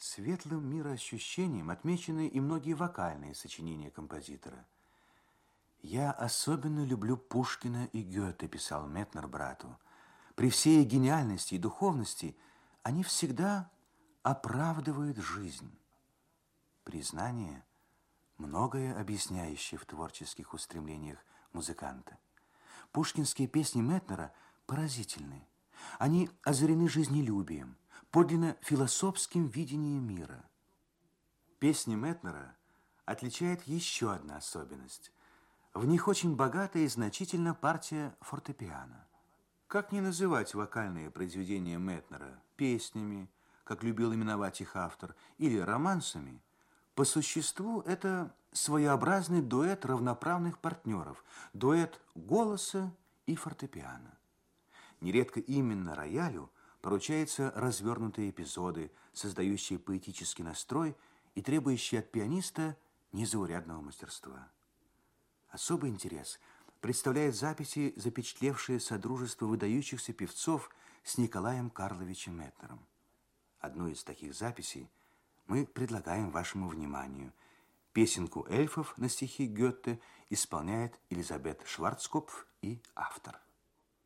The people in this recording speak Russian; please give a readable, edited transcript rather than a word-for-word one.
Светлым мироощущением отмечены и многие вокальные сочинения композитора. «Я особенно люблю Пушкина и Гёте», – писал Метнер брату. «При всей гениальности и духовности они всегда оправдывают жизнь». Признание, многое объясняющее в творческих устремлениях музыканта. Пушкинские песни Метнера поразительны. Они озарены жизнелюбием, подлинно философским видением мира. Песни Метнера отличает еще одна особенность. В них очень богатая и значительна партия фортепиано. Как не называть вокальные произведения Метнера песнями, как любил именовать их автор, или романсами, по существу это своеобразный дуэт равноправных партнеров, дуэт голоса и фортепиано. Нередко именно роялю поручаются развернутые эпизоды, создающие поэтический настрой и требующие от пианиста незаурядного мастерства. Особый интерес представляет записи, запечатлевшие содружество выдающихся певцов с Николаем Карловичем Метнером. Одну из таких записей мы предлагаем вашему вниманию. Песенку эльфов на стихи Гёте исполняет Элизабет Шварцкопф и автор.